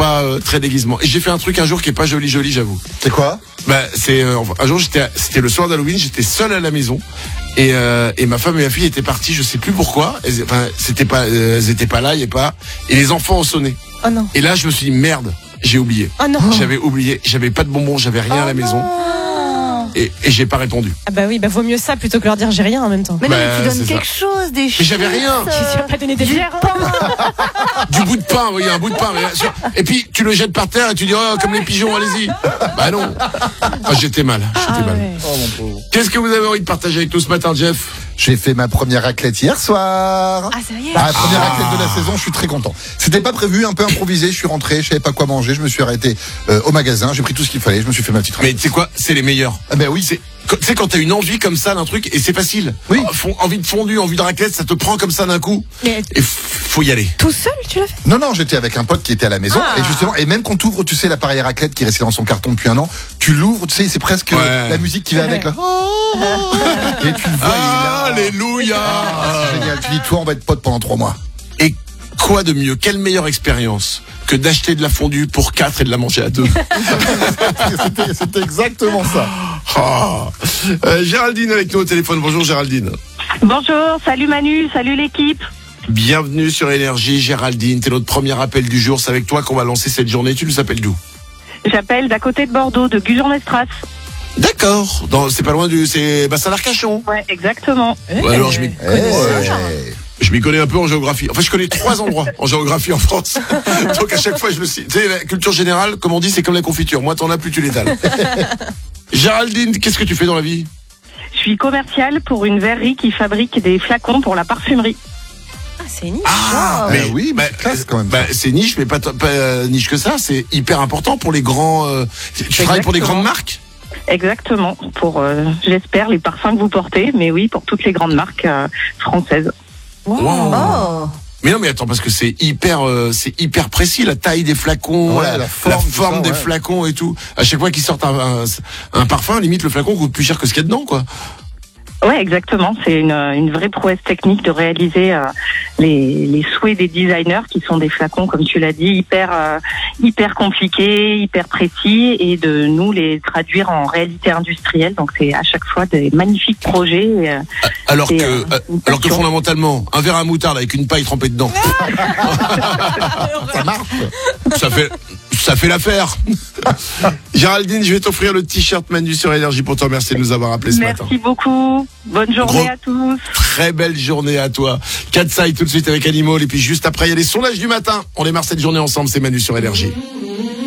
pas très déguisement. Et j'ai fait un truc un jour qui est pas joli, j'avoue. C'est quoi? Un jour c'était le soir d'Halloween, j'étais seul à la maison et ma femme et ma fille étaient parties, je sais plus pourquoi. Elles étaient pas là, et les enfants ont sonné. Oh non. Et là je me suis dit merde, j'ai oublié. Oh non. J'avais oublié, j'avais pas de bonbons, j'avais rien à la maison. Et j'ai pas répondu. Ah bah oui, vaut mieux ça plutôt que leur dire j'ai rien en même temps. Mais non, mais tu donnes quelque chose, des choses. Mais j'avais rien. Tu vas pas donner des bières. Du bout de pain, oui, un bout de pain. Et puis tu le jettes par terre et tu dis oh comme les pigeons, allez-y. Bah non. J'étais mal. Ouais. Oh mon pauvre. Qu'est-ce que vous avez envie de partager avec nous ce matin, Jeff? J'ai fait ma première raclette hier soir. Ah, ça y est. La première raclette de la saison, je suis très content. C'était pas prévu, un peu improvisé, je suis rentré, je savais pas quoi manger, je me suis arrêté au magasin, j'ai pris tout ce qu'il fallait, je me suis fait ma petite raclette. Mais tu sais quoi, c'est les meilleurs. Ah ben oui, Tu sais quand t'as une envie comme ça d'un truc et c'est facile. Oui. Envie de fondue, envie de raclette, ça te prend comme ça d'un coup. Mais Et faut y aller. tout seul, tu l'as fait? Non, j'étais avec un pote qui était à la maison, et justement, et même quand t'ouvres, tu sais, l'appareil à raclette qui est resté dans son carton depuis un an, tu l'ouvres, tu sais, c'est presque la musique qui va avec, là. Et tu le vois, Alléluia. c'est génial, tu dis, toi, on va être potes pendant 3 mois. Et quoi de mieux, quelle meilleure expérience que d'acheter de la fondue pour 4 et de la manger à 2. C'était exactement ça. Géraldine avec nous au téléphone. Bonjour Géraldine. Bonjour, salut Manu, salut l'équipe. Bienvenue sur Énergie, Géraldine. T'es notre premier appel du jour. C'est avec toi qu'on va lancer cette journée. Tu nous appelles d'où? J'appelle d'à côté de Bordeaux, de Gujan-Mestras. D'accord. C'est pas loin c'est d'Arcachon. Ouais, exactement. Ouais, alors je m'y connais un peu en géographie. Enfin, je connais 3 endroits en géographie en France. Donc à chaque fois, je me suis... Tu sais, la culture générale, comme on dit, c'est comme la confiture. Moi, t'en as plus, tu l'étales. Géraldine, qu'est-ce que tu fais dans la vie? Je suis commerciale pour une verrerie qui fabrique des flacons pour la parfumerie. Ah, c'est niche. Mais oui, c'est classe quand même. C'est niche, mais pas niche que ça. C'est hyper important pour les grands... Tu travailles pour des grandes marques? Exactement, pour, j'espère, les parfums que vous portez, mais oui, pour toutes les grandes marques françaises. Wow. Oh. Mais non, mais attends, parce que c'est hyper précis, la taille des flacons, Ouais, la forme des ouais. flacons et tout. À chaque fois qu'ils sortent un parfum, limite le flacon coûte plus cher que ce qu'il y a dedans, quoi. Ouais, exactement. C'est une vraie prouesse technique de réaliser les souhaits des designers, qui sont des flacons, comme tu l'as dit, hyper compliqués, hyper précis, et de nous les traduire en réalité industrielle. Donc c'est à chaque fois des magnifiques projets. Alors que fondamentalement, un verre à moutarde avec une paille trempée dedans, Ça marche. ça fait l'affaire. Géraldine, je vais t'offrir le t-shirt Manu sur Énergie pour te remercier de nous avoir appelé ce matin. Merci beaucoup. Bonne journée à tous. Très belle journée à toi. Katsai tout de suite avec Animal, et puis juste après il y a les sondages du matin. On démarre cette journée ensemble, c'est Manu sur Énergie.